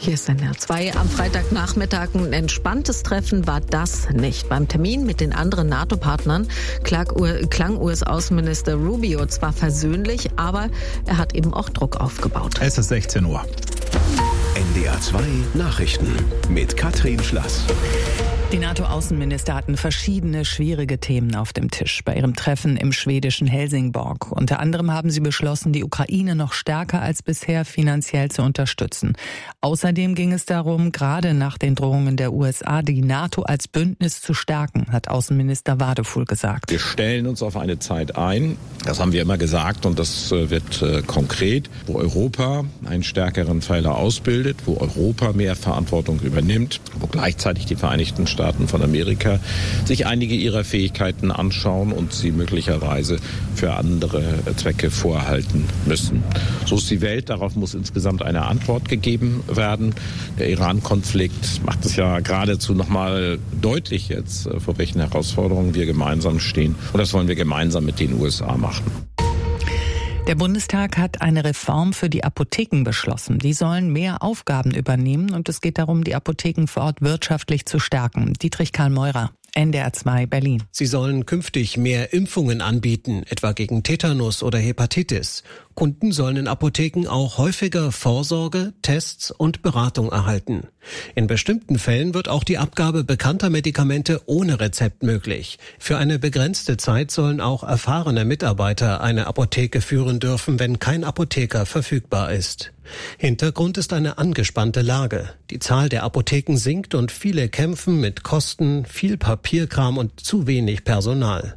Hier ist NDR 2. Am Freitagnachmittag ein entspanntes Treffen war das nicht. Beim Termin mit den anderen NATO-Partnern klang US-Außenminister Rubio zwar versöhnlich, aber er hat eben auch Druck aufgebaut. Es ist 16 Uhr. NDR 2 Nachrichten mit Katrin Schlass. Die NATO-Außenminister hatten verschiedene schwierige Themen auf dem Tisch bei ihrem Treffen im schwedischen Helsingborg. Unter anderem haben sie beschlossen, die Ukraine noch stärker als bisher finanziell zu unterstützen. Außerdem ging es darum, gerade nach den Drohungen der USA, die NATO als Bündnis zu stärken, hat Außenminister Wadefuhl gesagt. Wir stellen uns auf eine Zeit ein, das haben wir immer gesagt und das wird konkret, wo Europa einen stärkeren Pfeiler ausbildet, wo Europa mehr Verantwortung übernimmt, wo gleichzeitig die Vereinigten Staaten von Amerika sich einige ihrer Fähigkeiten anschauen und sie möglicherweise für andere Zwecke vorhalten müssen. So ist die Welt, darauf muss insgesamt eine Antwort gegeben werden. Der Iran-Konflikt macht es ja geradezu nochmal deutlich jetzt, vor welchen Herausforderungen wir gemeinsam stehen. Und das wollen wir gemeinsam mit den USA machen. Der Bundestag hat eine Reform für die Apotheken beschlossen. Die sollen mehr Aufgaben übernehmen und es geht darum, die Apotheken vor Ort wirtschaftlich zu stärken. Dietrich Karl Meurer, NDR 2 Berlin. Sie sollen künftig mehr Impfungen anbieten, etwa gegen Tetanus oder Hepatitis. Kunden sollen in Apotheken auch häufiger Vorsorge, Tests und Beratung erhalten. In bestimmten Fällen wird auch die Abgabe bekannter Medikamente ohne Rezept möglich. Für eine begrenzte Zeit sollen auch erfahrene Mitarbeiter eine Apotheke führen dürfen, wenn kein Apotheker verfügbar ist. Hintergrund ist eine angespannte Lage. Die Zahl der Apotheken sinkt und viele kämpfen mit Kosten, viel Papierkram und zu wenig Personal.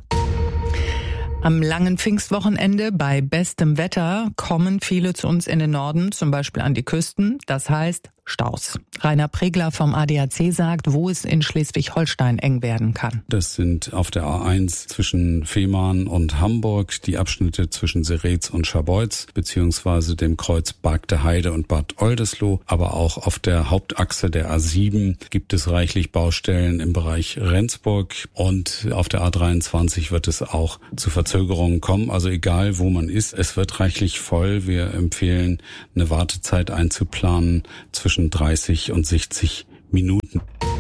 Am langen Pfingstwochenende bei bestem Wetter kommen viele zu uns in den Norden, zum Beispiel an die Küsten. Das heißt Staus. Rainer Pregler vom ADAC sagt, wo es in Schleswig-Holstein eng werden kann. Das sind auf der A1 zwischen Fehmarn und Hamburg, die Abschnitte zwischen Seretz und Scharbeutz, beziehungsweise dem Kreuz Bargte Heide und Bad Oldesloe. Aber auch auf der Hauptachse der A7 gibt es reichlich Baustellen im Bereich Rendsburg. Und auf der A23 wird es auch zu Verzögerungen kommen. Also egal, wo man ist, es wird reichlich voll. Wir empfehlen, eine Wartezeit einzuplanen zwischen 30 und 60 Minuten.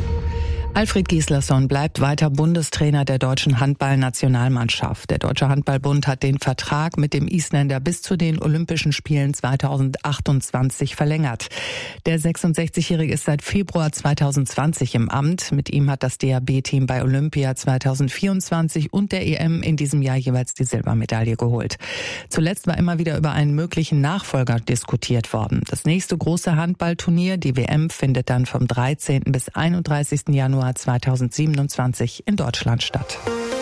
Alfred Gislason bleibt weiter Bundestrainer der deutschen Handballnationalmannschaft. Der Deutsche Handballbund hat den Vertrag mit dem Isländer bis zu den Olympischen Spielen 2028 verlängert. Der 66-Jährige ist seit Februar 2020 im Amt. Mit ihm hat das DHB-Team bei Olympia 2024 und der EM in diesem Jahr jeweils die Silbermedaille geholt. Zuletzt war immer wieder über einen möglichen Nachfolger diskutiert worden. Das nächste große Handballturnier, die WM, findet dann vom 13. bis 31. Januar 2027 in Deutschland statt.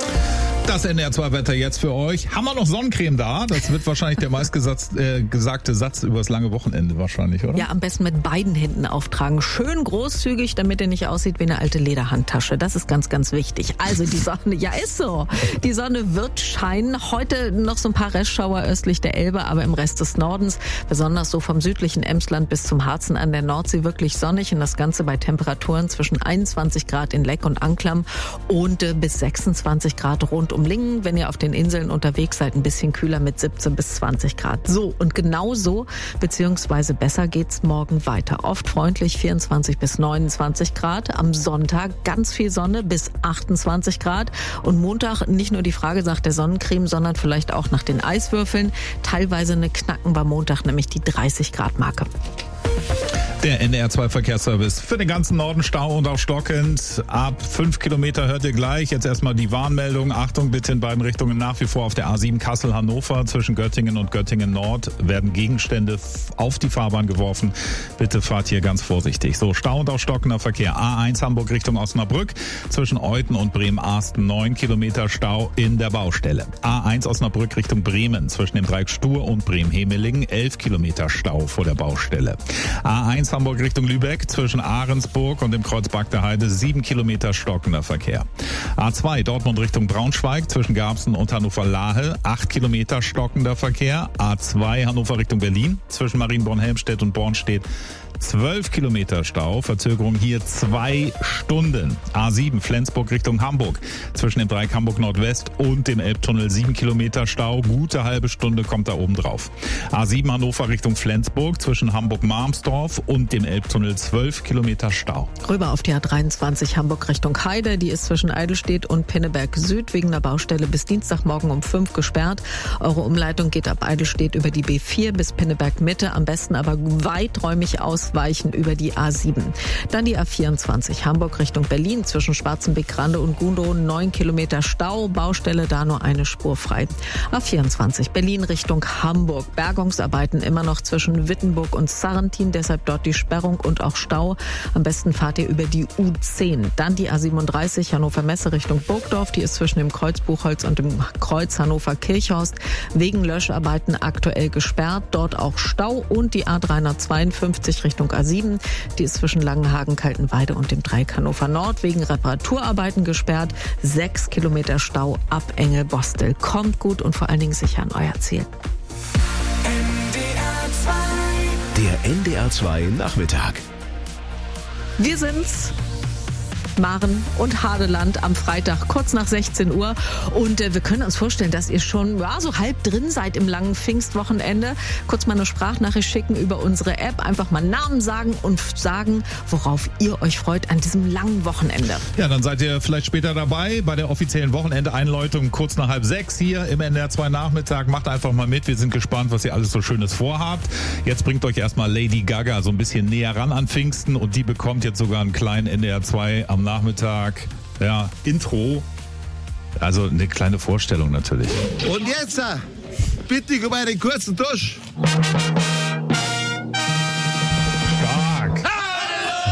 Das NDR 2 Wetter jetzt für euch. Haben wir noch Sonnencreme da? Das wird wahrscheinlich der meistgesagte Satz über das lange Wochenende wahrscheinlich, oder? Ja, am besten mit beiden Händen auftragen. Schön großzügig, damit er nicht aussieht wie eine alte Lederhandtasche. Das ist ganz, ganz wichtig. Also die Sonne, ja ist so. Die Sonne wird scheinen. Heute noch so ein paar Restschauer östlich der Elbe, aber im Rest des Nordens, besonders so vom südlichen Emsland bis zum Harzen an der Nordsee, wirklich sonnig. Und das Ganze bei Temperaturen zwischen 21 Grad in Leck und Anklam und bis 26 Grad rund um Lingen, wenn ihr auf den Inseln unterwegs seid, ein bisschen kühler mit 17 bis 20 Grad. So, und genau so, beziehungsweise besser geht's morgen weiter. Oft freundlich 24 bis 29 Grad. Am Sonntag ganz viel Sonne bis 28 Grad. Und Montag nicht nur die Frage nach der Sonnencreme, sondern vielleicht auch nach den Eiswürfeln. Teilweise eine Knacken beim Montag, nämlich die 30 Grad Marke. Der NDR 2 Verkehrsservice für den ganzen Norden Stau und auch stockend. Ab 5 Kilometer hört ihr gleich. Jetzt erstmal die Warnmeldung. Achtung bitte in beiden Richtungen nach wie vor auf der A7 Kassel-Hannover. Zwischen Göttingen und Göttingen Nord werden Gegenstände auf die Fahrbahn geworfen. Bitte fahrt hier ganz vorsichtig. So, Stau und auch stockender Verkehr. A1 Hamburg Richtung Osnabrück. Zwischen Euthen und Bremen-Arsten 9 Kilometer Stau in der Baustelle. A1 Osnabrück Richtung Bremen. Zwischen dem Dreieck Stur und Bremen-Hemelingen 11 Kilometer Stau vor der Baustelle. A1 Hamburg Richtung Lübeck zwischen Ahrensburg und dem Kreuz Bargte Heide 7 Kilometer stockender Verkehr. A2 Dortmund Richtung Braunschweig zwischen Garbsen und Hannover-Lahe 8 Kilometer stockender Verkehr. A2 Hannover Richtung Berlin zwischen Marienborn-Helmstedt und Bornstedt 12 Kilometer Stau, Verzögerung hier 2 Stunden. A7 Flensburg Richtung Hamburg. Zwischen dem Dreieck Hamburg Nordwest und dem Elbtunnel 7 Kilometer Stau. Gute halbe Stunde kommt da oben drauf. A7 Hannover Richtung Flensburg. Zwischen Hamburg-Marmsdorf und und dem Elbtunnel 12 Kilometer Stau. Rüber auf die A23 Hamburg Richtung Heide. Die ist zwischen Eidelstedt und Pinneberg Süd wegen der Baustelle bis Dienstagmorgen um 5 gesperrt. Eure Umleitung geht ab Eidelstedt über die B4 bis Pinneberg Mitte. Am besten aber weiträumig ausweichen über die A7. Dann die A24 Hamburg Richtung Berlin zwischen Schwarzenbeck-Grande und Gundow 9 Kilometer Stau. Baustelle da nur eine Spur frei. A24 Berlin Richtung Hamburg. Bergungsarbeiten immer noch zwischen Wittenburg und Sarrentin. Deshalb dort die Sperrung und auch Stau. Am besten fahrt ihr über die U10. Dann die A37 Hannover Messe Richtung Burgdorf. Die ist zwischen dem Kreuz Buchholz und dem Kreuz Hannover Kirchhorst wegen Löscharbeiten aktuell gesperrt. Dort auch Stau. Und die A352 Richtung A7. Die ist zwischen Langenhagen, Kaltenweide und dem Dreieck Hannover Nord wegen Reparaturarbeiten gesperrt. 6 Kilometer Stau ab Engelbostel. Kommt gut und vor allen Dingen sicher an euer Ziel. Der NDR 2 Nachmittag. Wir sind's. Maren und Hadeland am Freitag, kurz nach 16 Uhr. Und wir können uns vorstellen, dass ihr schon so halb drin seid im langen Pfingstwochenende. Kurz mal eine Sprachnachricht schicken über unsere App. Einfach mal Namen sagen und sagen, worauf ihr euch freut an diesem langen Wochenende. Ja, dann seid ihr vielleicht später dabei bei der offiziellen Wochenende-Einläutung kurz nach 5:30 hier im NDR 2 Nachmittag. Macht einfach mal mit. Wir sind gespannt, was ihr alles so Schönes vorhabt. Jetzt bringt euch erstmal Lady Gaga so ein bisschen näher ran an Pfingsten und die bekommt jetzt sogar einen kleinen NDR 2 am Nachmittag, Intro, also eine kleine Vorstellung natürlich. Und jetzt bitte ich um einen kurzen Tusch.